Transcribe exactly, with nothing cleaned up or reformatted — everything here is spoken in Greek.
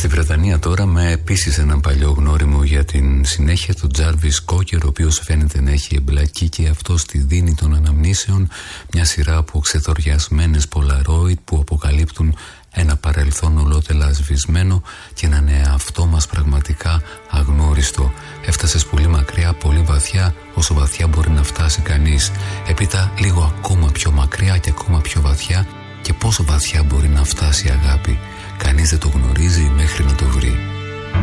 Στη Βρετανία τώρα, με επίσης έναν παλιό γνώριμο για την συνέχεια, τον Τζάρβις Κόκερ, ο οποίος φαίνεται να έχει εμπλακεί και αυτό στη δίνη των αναμνήσεων, μια σειρά από ξεθοριασμένες Polaroid που αποκαλύπτουν ένα παρελθόν ολότελα σβησμένο και έναν εαυτό μας πραγματικά αγνώριστο. Έφτασες πολύ μακριά, πολύ βαθιά, όσο βαθιά μπορεί να φτάσει κανείς. Έπειτα λίγο ακόμα πιο μακριά και ακόμα πιο βαθιά, και πόσο βαθιά μπορεί να φτάσει η αγάπη. Κανείς δεν το γνωρίζει μέχρι να το βρει.